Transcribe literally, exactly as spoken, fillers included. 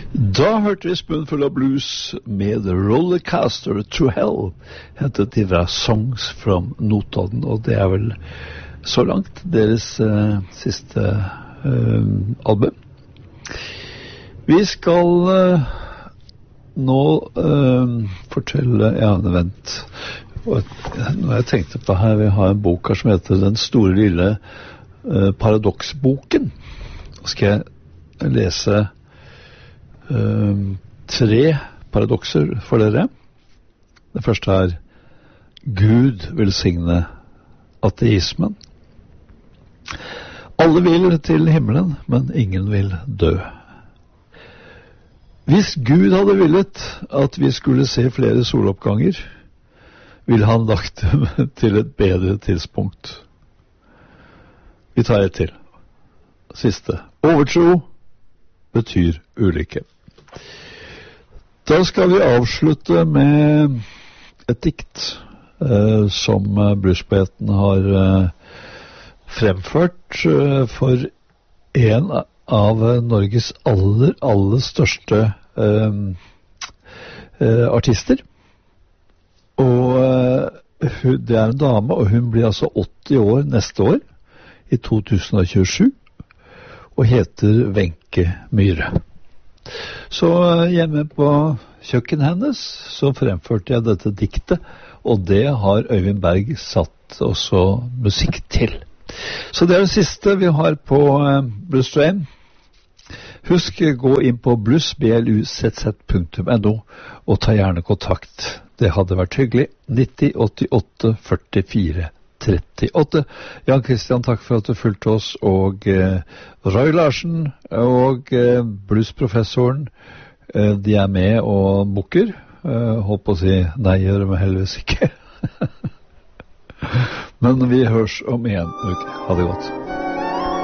Da hørte vi Spoonful of Blues med Rollercoaster to Hell, hentet de fra Songs from Notodden, og det er vel så langt deres uh, siste uh, album. Vi skal uh, nå uh, fortelle, ja, vent, når jeg tenkte på her, vi har en bok her som heter Den store lille uh, paradoksboken. Nå skal jeg lese uh, tre paradokser for dere. Det første er Gud velsigne ateismen. Alle vil til himmelen, men ingen vil dø. Hvis Gud hadde villet at vi skulle se flere soloppganger, ville han lagt dem til et bedre tidspunkt. Vi tar et til. Siste. Overtro betyr ulykke. Da skal vi avslutte med et dikt eh, som bluespoeten har eh, fremført eh, for en av Norges aller, aller største eh, eh, artister. Og eh, hun, det er en dame, og hun blir altså åtti år neste år, i to tusen tjuesju, og heter Wenche Myhre. Så hjemme på kjøkkenet hennes så fremførte jeg dette diktet, og det har Øyvind Berg satt også musikk til. Så det er det siste vi har på uh, Blues Train. Husk, gå inn på blues punktum no og ta gjerne kontakt. Det hadde vært hyggelig. nitti åttiåtte førtifire trettiåtte. Jan Christian, takk for at du fulgte oss, og eh, Roy Larsen og eh, bluesprofessoren, eh, de er med og bukker. Eh, holdt på å si nei, gjør det heldigvis ikke. Men vi hørs om en uke. Ha det godt.